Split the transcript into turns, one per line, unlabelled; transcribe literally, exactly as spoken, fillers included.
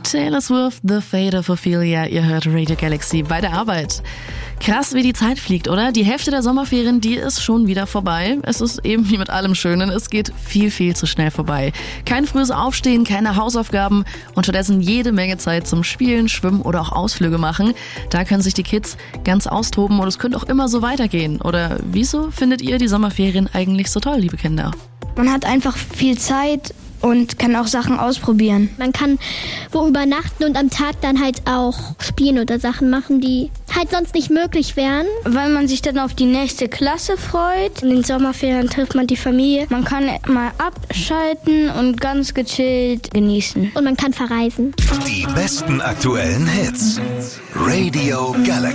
Taylor Swift, The Fate of Ophelia, ihr hört Radio Galaxy bei der Arbeit. Krass, wie die Zeit fliegt, oder? Die Hälfte der Sommerferien, die ist schon wieder vorbei. Es ist eben wie mit allem Schönen, es geht viel, viel zu schnell vorbei. Kein frühes Aufstehen, keine Hausaufgaben und stattdessen jede Menge Zeit zum Spielen, Schwimmen oder auch Ausflüge machen. Da können sich die Kids ganz austoben und es könnte auch immer so weitergehen. Oder wieso findet ihr die Sommerferien eigentlich so toll, liebe Kinder?
Man hat einfach viel Zeit und kann auch Sachen ausprobieren.
Man kann wo übernachten und am Tag dann halt auch spielen oder Sachen machen, die halt sonst nicht möglich wären.
Weil man sich dann auf die nächste Klasse freut. In den Sommerferien trifft man die Familie. Man kann mal abschalten und ganz gechillt genießen.
Und man kann verreisen.
Die besten aktuellen Hits. Radio Galaxy.